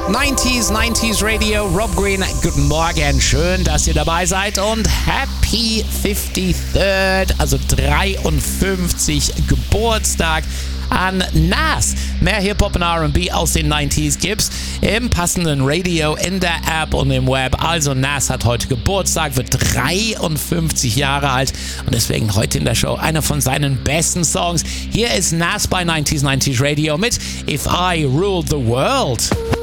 90s Radio, Rob Green, guten Morgen, schön, dass ihr dabei seid und Happy 53rd, also 53 Geburtstag an Nas. Mehr Hip-Hop und R&B aus den 90s gibt's im passenden Radio, in der App und im Web. Also Nas hat heute Geburtstag, wird 53 Jahre alt und deswegen heute in der Show einer von seinen besten Songs. Hier ist Nas bei 90s Radio mit If I Ruled the World.